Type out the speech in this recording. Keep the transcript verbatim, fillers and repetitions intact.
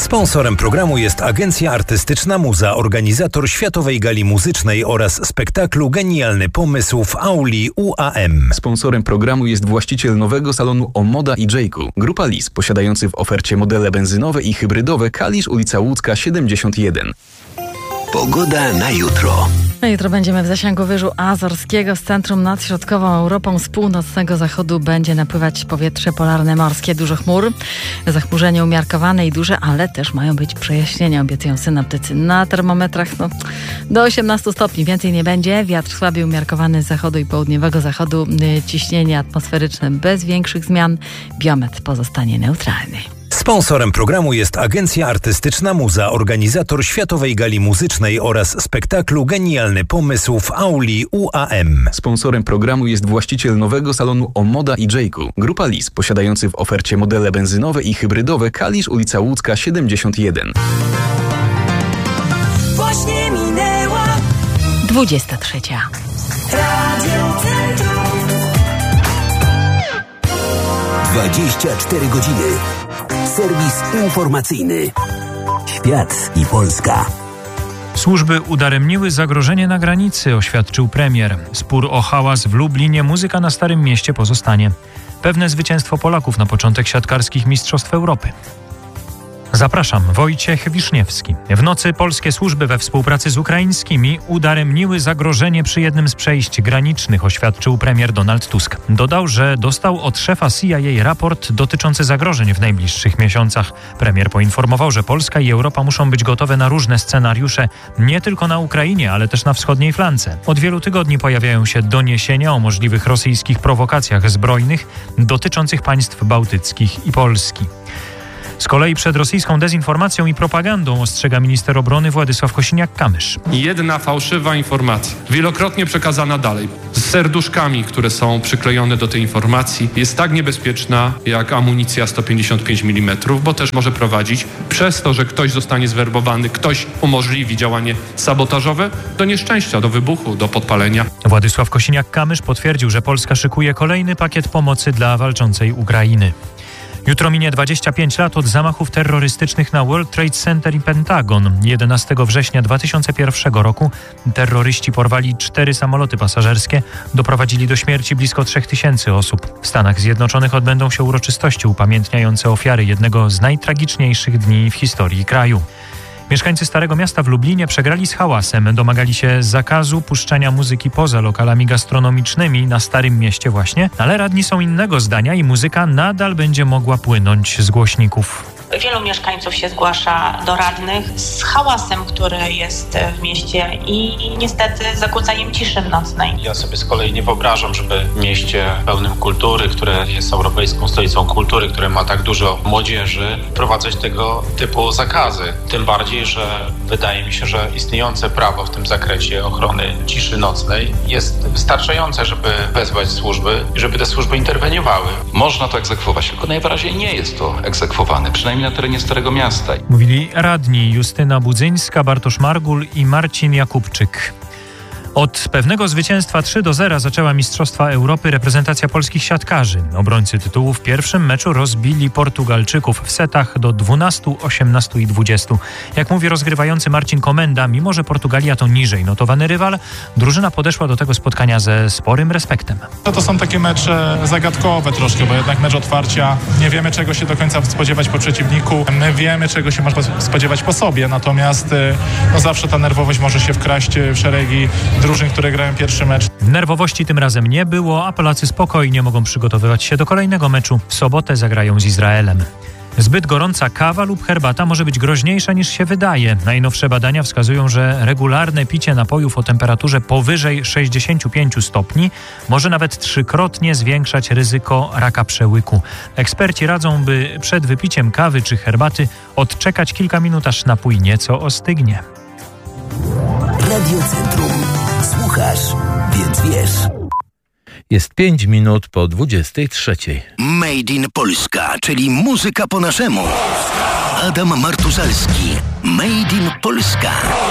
Sponsorem programu jest Agencja Artystyczna Muza, organizator Światowej Gali Muzycznej oraz spektaklu Genialny Pomysł w auli U A M. Sponsorem programu jest właściciel nowego salonu Omoda i Jayku, Grupa Lis, posiadający w ofercie modele benzynowe i hybrydowe Kalisz, ulica Łódzka siedemdziesiąt jeden. Pogoda na jutro. No jutro będziemy w zasięgu wyżu azorskiego. Z centrum nad środkową Europą z północnego zachodu będzie napływać powietrze polarne morskie. Dużo chmur, zachmurzenie umiarkowane i duże, ale też mają być przejaśnienia, obiecują synoptycy. Na termometrach no, do osiemnastu stopni, więcej nie będzie. Wiatr słaby umiarkowany z zachodu i południowego zachodu. Ciśnienie atmosferyczne bez większych zmian. Biometr pozostanie neutralny. Sponsorem programu jest Agencja Artystyczna Muza, organizator Światowej Gali Muzycznej oraz spektaklu Genialny Pomysł w auli U A M. Sponsorem programu jest właściciel nowego salonu Omoda i Jayku, Grupa Lis, posiadający w ofercie modele benzynowe i hybrydowe Kalisz, ulica Łódzka siedemdziesiąt jeden. Właśnie minęła dwudziesta trzecia. Radio Centrum. dwadzieścia cztery godziny. Serwis informacyjny. Świat i Polska. Służby udaremniły zagrożenie na granicy, oświadczył premier. Spór o hałas w Lublinie, muzyka na Starym Mieście pozostanie. Pewne zwycięstwo Polaków na początek siatkarskich Mistrzostw Europy. Zapraszam, Wojciech Wiszniewski. W nocy polskie służby we współpracy z ukraińskimi udaremniły zagrożenie przy jednym z przejść granicznych, oświadczył premier Donald Tusk. Dodał, że dostał od szefa C I A raport dotyczący zagrożeń w najbliższych miesiącach. Premier poinformował, że Polska i Europa muszą być gotowe na różne scenariusze, nie tylko na Ukrainie, ale też na wschodniej flance. Od wielu tygodni pojawiają się doniesienia o możliwych rosyjskich prowokacjach zbrojnych dotyczących państw bałtyckich i Polski. Z kolei przed rosyjską dezinformacją i propagandą ostrzega minister obrony Władysław Kosiniak-Kamysz. Jedna fałszywa informacja, wielokrotnie przekazana dalej, z serduszkami, które są przyklejone do tej informacji, jest tak niebezpieczna jak amunicja sto pięćdziesiąt pięć milimetrów, bo też może prowadzić przez to, że ktoś zostanie zwerbowany, ktoś umożliwi działanie sabotażowe, do nieszczęścia, do wybuchu, do podpalenia. Władysław Kosiniak-Kamysz potwierdził, że Polska szykuje kolejny pakiet pomocy dla walczącej Ukrainy. Jutro minie dwadzieścia pięć lat od zamachów terrorystycznych na World Trade Center i Pentagon. jedenastego września dwa tysiące pierwszego roku terroryści porwali cztery samoloty pasażerskie, doprowadzili do śmierci blisko trzech tysięcy osób. W Stanach Zjednoczonych odbędą się uroczystości upamiętniające ofiary jednego z najtragiczniejszych dni w historii kraju. Mieszkańcy Starego Miasta w Lublinie przegrali z hałasem. Domagali się zakazu puszczania muzyki poza lokalami gastronomicznymi na Starym Mieście właśnie, ale radni są innego zdania i muzyka nadal będzie mogła płynąć z głośników. Wielu mieszkańców się zgłasza do radnych z hałasem, który jest w mieście i niestety zakłócaniem ciszy nocnej. Ja sobie z kolei nie wyobrażam, żeby w mieście pełnym kultury, które jest europejską stolicą kultury, które ma tak dużo młodzieży, wprowadzać tego typu zakazy. Tym bardziej, że wydaje mi się, że istniejące prawo w tym zakresie ochrony ciszy nocnej jest wystarczające, żeby wezwać służby i żeby te służby interweniowały. Można to egzekwować, tylko najwyraźniej nie jest to egzekwowane, przynajmniej na terenie Starego Miasta. Mówili radni Justyna Budzyńska, Bartosz Margul i Marcin Jakubczyk. Od pewnego zwycięstwa trzy do zera zaczęła Mistrzostwa Europy reprezentacja polskich siatkarzy. Obrońcy tytułu w pierwszym meczu rozbili Portugalczyków w setach do dwunastu, osiemnastu i dwudziestu. Jak mówi rozgrywający Marcin Komenda, mimo że Portugalia to niżej notowany rywal, drużyna podeszła do tego spotkania ze sporym respektem. To, to są takie mecze zagadkowe troszkę, bo jednak mecz otwarcia, nie wiemy czego się do końca spodziewać po przeciwniku, my wiemy czego się można spodziewać po sobie, natomiast no, zawsze ta nerwowość może się wkraść w szeregi drużyn, które grają pierwszy mecz. Nerwowości tym razem nie było, a Polacy spokojnie mogą przygotowywać się do kolejnego meczu. W sobotę zagrają z Izraelem. Zbyt gorąca kawa lub herbata może być groźniejsza niż się wydaje. Najnowsze badania wskazują, że regularne picie napojów o temperaturze powyżej sześćdziesięciu pięciu stopni może nawet trzykrotnie zwiększać ryzyko raka przełyku. Eksperci radzą, by przed wypiciem kawy czy herbaty odczekać kilka minut, aż napój nieco ostygnie. Radio Centrum. Słuchasz, więc wiesz. Jest pięć minut po dwudziestej trzeciej. Made in Polska, czyli muzyka po naszemu. Adam Martuzalski. Made in Polska.